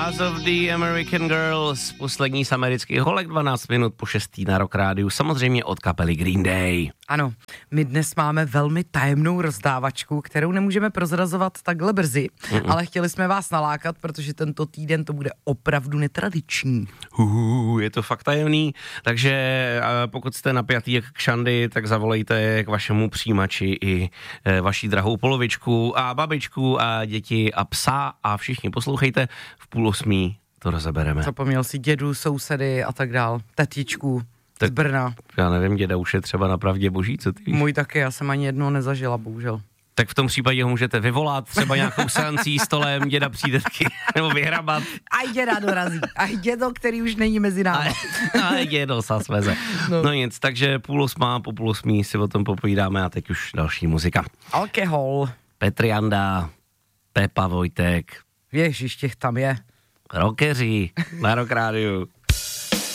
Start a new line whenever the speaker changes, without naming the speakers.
Jazz of the American Girls, poslední z amerických holek, 12 minut po 6. na Rock Rádiu, samozřejmě od kapely Green Day.
Ano, my dnes máme velmi tajemnou rozdávačku, kterou nemůžeme prozrazovat takhle brzy, ale chtěli jsme vás nalákat, protože tento týden to bude opravdu netradiční.
Je to fakt tajemný, takže pokud jste napjatý jak kšandy, tak zavolejte k vašemu přijímači i vaší drahou polovičku a babičku a děti a psa a všichni poslouchejte, v 7:30 to rozebereme.
Zapomněl si dědu, sousedy a tak dál, tetičku z Brna.
Já nevím, děda už je třeba na pravdě boží, co ty víš?
Můj taky, já jsem ani jednou nezažila, bohužel.
Tak v tom případě ho můžete vyvolat, třeba nějakou seancí stolem, děda přijde taky, nebo vyhrabat.
A děda dorazí, a dědo, který už není mezi námi.
A dědo sa sveze. No nic, takže 7:30, po 7:30 si o tom popovídáme a teď už další muzika.
Alkohol.
Petr Janda, Pepa Vojtek.
Ježiš, těch tam je.
Rockeři na Rock Rádiu.